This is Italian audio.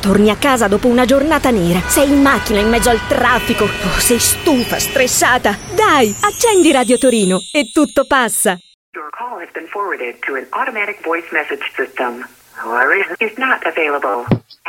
Torni a casa dopo una giornata nera. Sei in macchina in mezzo al traffico. Oh, sei stufa, stressata. Dai, accendi Radio Torino e tutto passa. Your call has been forwarded to an automatic voice message system. However, is not available.